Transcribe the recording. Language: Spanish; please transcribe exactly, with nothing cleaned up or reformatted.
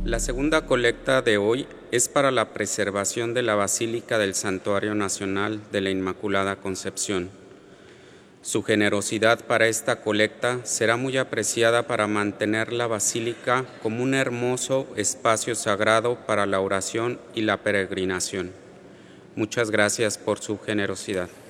La segunda colecta de hoy es para la preservación de la Basílica del Santuario Nacional de la Inmaculada Concepción. Su generosidad para esta colecta será muy apreciada para mantener la basílica como un hermoso espacio sagrado para la oración y la peregrinación. Muchas gracias por su generosidad.